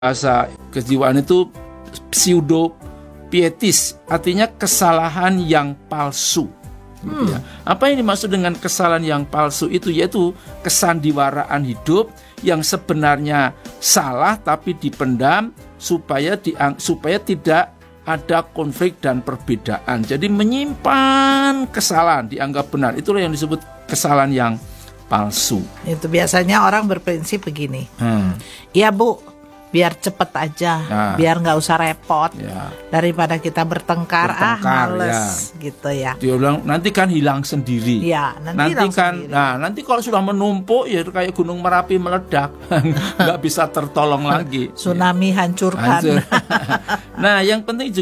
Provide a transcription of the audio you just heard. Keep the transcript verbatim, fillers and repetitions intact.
bahasa kejiwaan itu pseudo pietis, artinya kesalahan yang palsu. Gitu ya. Apa yang dimaksud dengan kesalahan yang palsu itu? Yaitu kesandiwaraan hidup yang sebenarnya salah tapi dipendam supaya diang- supaya tidak ada konflik dan perbedaan. Jadi menyimpan kesalahan dianggap benar. Itulah yang disebut kesalahan yang palsu. Itu biasanya orang berprinsip begini. Hmm. Iya Bu, biar cepet aja, Nah. biar nggak usah repot, Ya. daripada kita bertengkar, Bertengkar, ah males, ya. gitu ya. Dia bilang nanti kan hilang sendiri. Ya, nanti, Nanti hilang kan, sendiri. nah nanti kalau sudah menumpuk ya kayak gunung Merapi meledak, nggak bisa tertolong lagi. Tsunami hancurkan. Hancur. Nah, yang penting juga